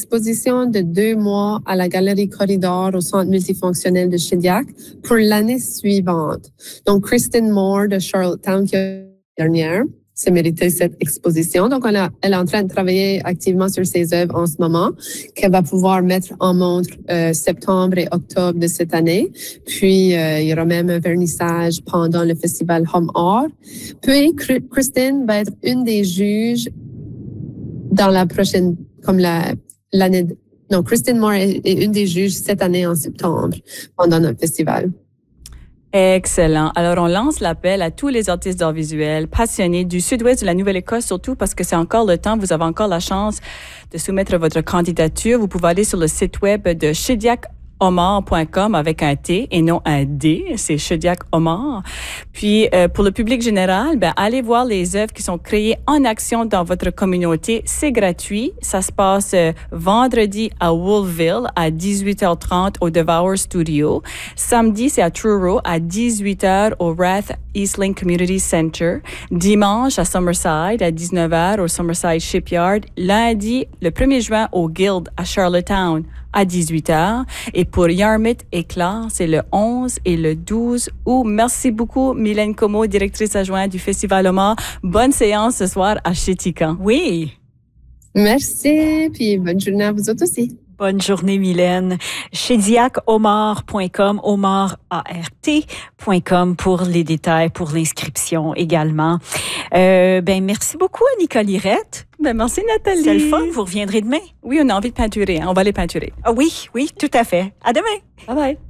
exposition de 2 mois à la Galerie Corridor au Centre multifonctionnel de Shediac pour l'année suivante. Donc, Kristen Moore de Charlottetown, qui a dernière, s'est mérité cette exposition. Donc, elle est en train de travailler activement sur ses œuvres en ce moment, qu'elle va pouvoir mettre en montre septembre et octobre de cette année. Puis, il y aura même un vernissage pendant le festival Home Art. Puis, Kristen va être une des juges dans la prochaine, comme l'année. Non, Kristen Moore est une des juges cette année en septembre pendant notre festival. Excellent. Alors, on lance l'appel à tous les artistes d'art visuel passionnés du sud-ouest de la Nouvelle-Écosse, surtout parce que c'est encore le temps. Vous avez encore la chance de soumettre votre candidature. Vous pouvez aller sur le site web de shediacomar.com avec un T et non un D. C'est Shediac Omar. Puis, pour le public général, allez voir les œuvres qui sont créées en action dans votre communauté. C'est gratuit. Ça se passe vendredi à Wolfville à 18h30 au Devour Studio. Samedi, c'est à Truro à 18h au Rath Eastlink Community Center. Dimanche à Summerside à 19h au Summerside Shipyard. Lundi, le 1er juin au Guild à Charlottetown à 18h. Et pour Yarmouth et Clare, c'est le 11 et le 12 août. Merci beaucoup, Mylène Comeau, directrice adjointe du Festival Omar. Bonne séance ce soir à Chéticamp. Oui. Merci, puis bonne journée à vous autres aussi. Bonne journée, Mylène. Shediacomar.com, omarart.com pour les détails, pour l'inscription également. Merci beaucoup à Nicole Lirette. Merci, Nathalie. C'est le fun. Vous reviendrez demain? Oui, on a envie de peinturer. On va les peinturer. Ah oui, tout à fait. À demain. Bye bye.